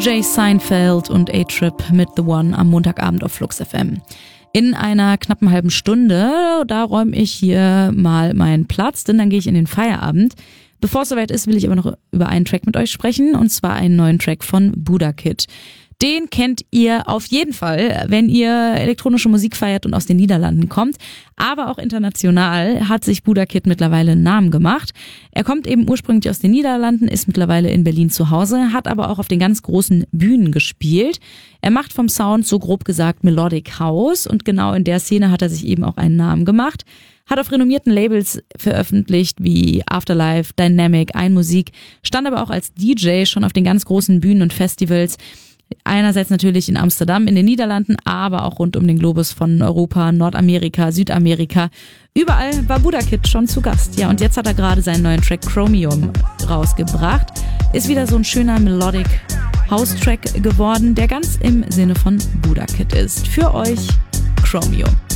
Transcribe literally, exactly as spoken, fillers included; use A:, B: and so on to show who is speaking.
A: J Seinfeld und A-Trip mit The One am Montagabend auf Flux F M. In einer knappen halben Stunde, da räume ich hier mal meinen Platz, denn dann gehe ich in den Feierabend. Bevor es soweit ist, will ich aber noch über einen Track mit euch sprechen, und zwar einen neuen Track von Buddha Kid. Den kennt ihr auf jeden Fall, wenn ihr elektronische Musik feiert und aus den Niederlanden kommt. Aber auch international hat sich Buddha Kid mittlerweile einen Namen gemacht. Er kommt eben ursprünglich aus den Niederlanden, ist mittlerweile in Berlin zu Hause, hat aber auch auf den ganz großen Bühnen gespielt. Er macht vom Sound so grob gesagt Melodic House, und genau in der Szene hat er sich eben auch einen Namen gemacht. Hat auf renommierten Labels veröffentlicht wie Afterlife, Dynamic, Einmusik, stand aber auch als D J schon auf den ganz großen Bühnen und Festivals. Einerseits natürlich in Amsterdam, in den Niederlanden, aber auch rund um den Globus von Europa, Nordamerika, Südamerika. Überall war Buddha Kid schon zu Gast. Ja, und jetzt hat er gerade seinen neuen Track Chromium rausgebracht. Ist wieder so ein schöner Melodic House-Track geworden, der ganz im Sinne von Buddha Kid ist. Für euch Chromium.